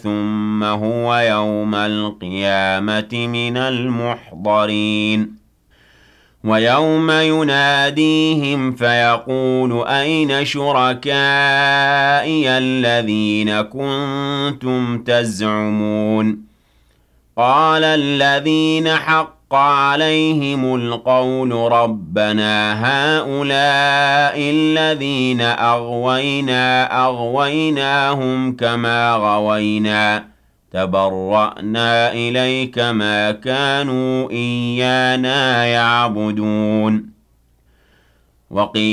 ثُمَّ هُوَ يَوْمَ الْقِيَامَةِ مِنَ الْمُحْضَرِينَ وَيَوْمَ يُنَادِيهِمْ فَيَقُولُ أَيْنَ شُرَكَائِيَ الَّذِينَ كُنتُمْ تَزْعُمُونَ قَالَ الَّذِينَ حَقَّ عَلَيْهِمُ الْقَوْلُ رَبَّنَا هَٰؤُلَاءِ الَّذِينَ أَغْوَيْنَاهُمْ كَمَا غَوَيْنَا تَبَرَّأْنَا إِلَيْكَ مَا كَانُوا إِيَّانَا يَعْبُدُونَ